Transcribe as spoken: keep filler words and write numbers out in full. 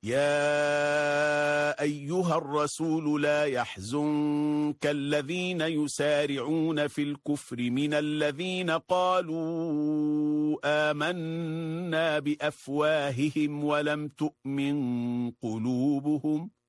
يا أيها الرسول لا يحزنك الذين يسارعون في الكفر من الذين قالوا آمنا بأفواههم ولم تؤمن قلوبهم